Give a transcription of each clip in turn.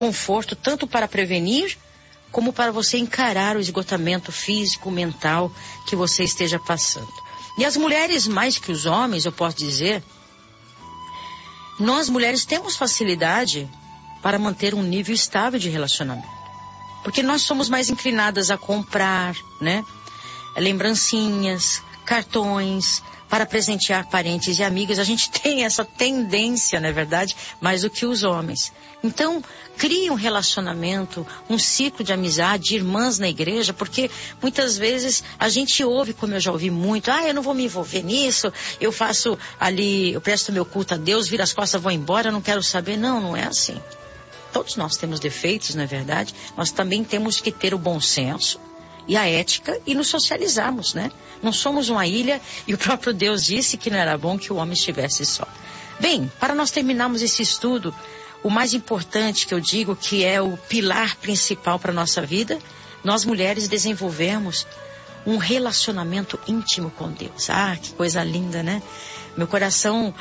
conforto tanto para prevenir como para você encarar o esgotamento físico, mental que você esteja passando. E as mulheres, mais que os homens, eu posso dizer, nós mulheres temos facilidade para manter um nível estável de relacionamento. Porque nós somos mais inclinadas a comprar, né? Lembrancinhas, cartões, para presentear parentes e amigas. A gente tem essa tendência, não é verdade? Mais do que os homens. Então, crie um relacionamento, um ciclo de amizade, de irmãs na igreja, porque muitas vezes a gente ouve, como eu já ouvi muito, eu não vou me envolver nisso, eu faço ali, eu presto meu culto a Deus, viro as costas, vou embora, eu não quero saber. Não, não é assim. Todos nós temos defeitos, não é verdade? Nós também temos que ter o bom senso e a ética e nos socializarmos, né? Não somos uma ilha e o próprio Deus disse que não era bom que o homem estivesse só. Bem, para nós terminarmos esse estudo, o mais importante que eu digo que é o pilar principal para a nossa vida, nós mulheres desenvolvemos um relacionamento íntimo com Deus. Que coisa linda, né? Meu coração,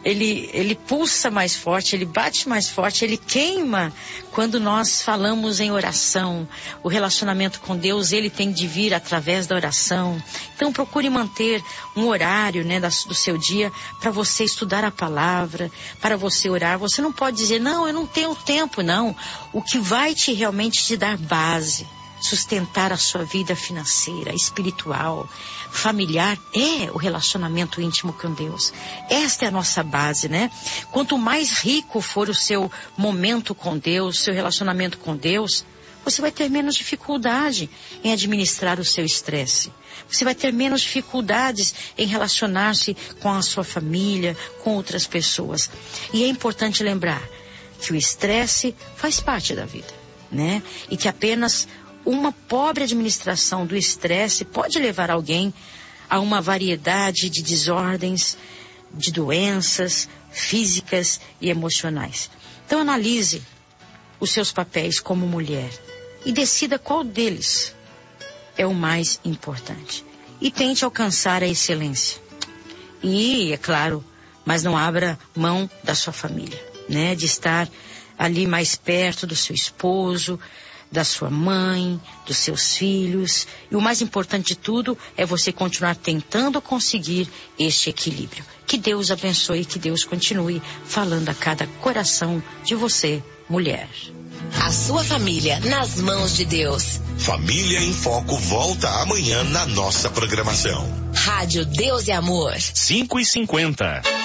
ele pulsa mais forte, ele bate mais forte, ele queima quando nós falamos em oração. O relacionamento com Deus, ele tem de vir através da oração. Então procure manter um horário, né, do seu dia para você estudar a palavra, para você orar. Você não pode dizer, não, eu não tenho tempo, não. O que vai realmente te dar base, sustentar a sua vida financeira, espiritual, familiar, é o relacionamento íntimo com Deus. Esta é a nossa base, né? Quanto mais rico for o seu momento com Deus, seu relacionamento com Deus, você vai ter menos dificuldade em administrar o seu estresse. Você vai ter menos dificuldades em relacionar-se com a sua família, com outras pessoas. E é importante lembrar que o estresse faz parte da vida, né? E que apenas uma pobre administração do estresse pode levar alguém a uma variedade de desordens, de doenças físicas e emocionais. Então analise os seus papéis como mulher e decida qual deles é o mais importante. E tente alcançar a excelência. E, é claro, mas não abra mão da sua família, né? De estar ali mais perto do seu esposo, da sua mãe, dos seus filhos. E o mais importante de tudo é você continuar tentando conseguir este equilíbrio. Que Deus abençoe e que Deus continue falando a cada coração de você, mulher. A sua família nas mãos de Deus. Família em Foco volta amanhã na nossa programação. Rádio Deus e Amor. 5h50.